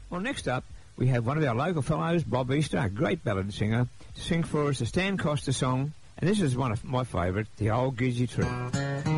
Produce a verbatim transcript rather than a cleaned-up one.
Well, next up, we have one of our local fellows, Bob Easter, a great ballad singer, to sing for us the Stan Costa song, and this is one of my favourite, The Old Gidgee Tree.